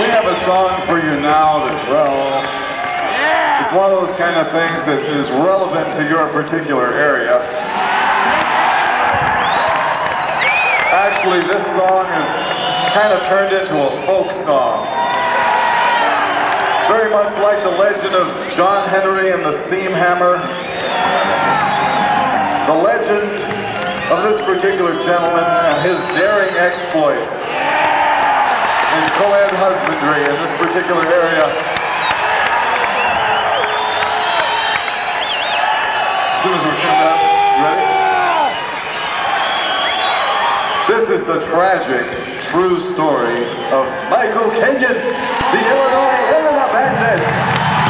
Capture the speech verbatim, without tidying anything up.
We have a song for you now that, well, it's one of those kind of things that is relevant to your particular area. Actually, this song is kind of turned into a folk song. Very much like the legend of John Henry and the Steam Hammer. The legend of this particular gentleman and his daring exploits in co-ed husbandry in this particular area. As soon as we're tuned up, you ready? This is the tragic, true story of Michael Kenyon, the Illinois Illinois Bandit.